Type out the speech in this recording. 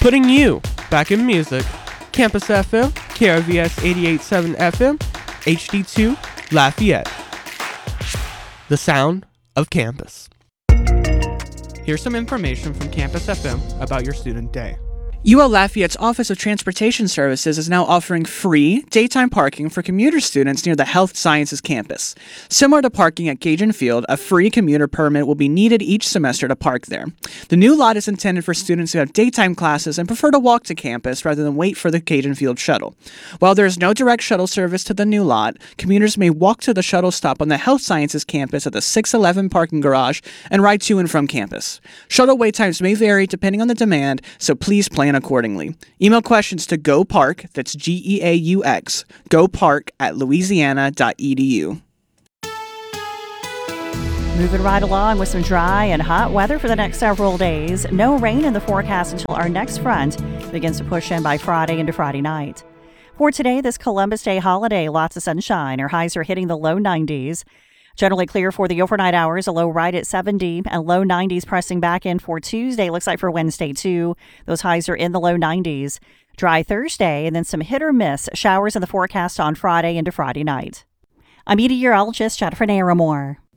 Putting you back in music. Campus FM, KRVS 88.7 FM, HD2, Lafayette. The sound of campus. Here's some information from Campus FM about your student day. UL Lafayette's Office of Transportation Services is now offering free daytime parking for commuter students near the Health Sciences campus. Similar to parking at Cajun Field, a free commuter permit will be needed each semester to park there. The new lot is intended for students who have daytime classes and prefer to walk to campus rather than wait for the Cajun Field shuttle. While there is no direct shuttle service to the new lot, commuters may walk to the shuttle stop on the Health Sciences campus at the 611 parking garage and ride to and from campus. Shuttle wait times may vary depending on the demand, so please plan accordingly. Email questions to GoPark, that's GEAUX, gopark@louisiana.edu. Moving right along with some dry and hot weather for the next several days. No rain in the forecast until our next front begins to push in by Friday into Friday night. For today, this Columbus Day holiday, lots of sunshine. Our highs are hitting the low 90s. Generally clear for the overnight hours, a low right at 70 and low 90s pressing back in for Tuesday. Looks like for Wednesday, too. Those highs are in the low 90s. Dry Thursday and then some hit or miss showers in the forecast on Friday into Friday night. I'm meteorologist Jennifer Naramore.